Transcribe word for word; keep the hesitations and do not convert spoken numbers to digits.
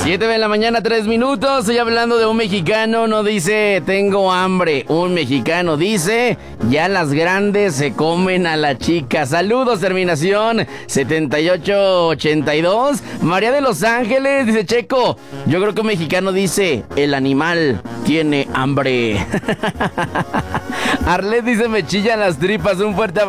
siete de la mañana, tres minutos. Estoy hablando de un mexicano, no dice tengo hambre. Un mexicano dice ya las grandes se comen a la chica. Saludos, terminación setenta y ocho ochenta y dos. María de Los Ángeles dice: Checo, yo creo que un mexicano dice el animal tiene hambre. Arlet dice: me chillan las tripas. Un fuerte abrazo.